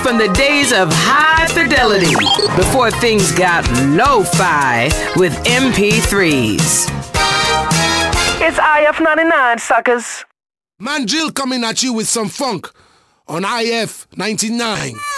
from the days of high fidelity before things got lo-fi with MP3s. It's IF 99, suckers. Man Jill coming at you with some funk on IF 99.